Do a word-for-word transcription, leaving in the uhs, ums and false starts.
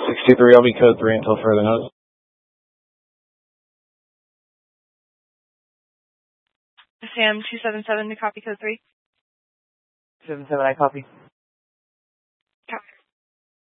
six two three, I'll be code three until further notice. Sam two seven seven to copy code three. seven seven, I copy.